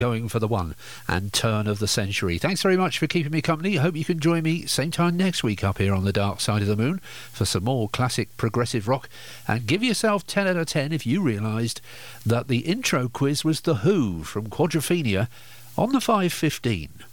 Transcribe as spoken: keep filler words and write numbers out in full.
going for the one and turn of the century. Thanks very much for keeping me company. I hope you can join me same time next week up here on the Dark Side of the Moon for some more classic progressive rock, and give yourself ten out of ten if you realised that the intro quiz was The Who from Quadrophenia on the five fifteen.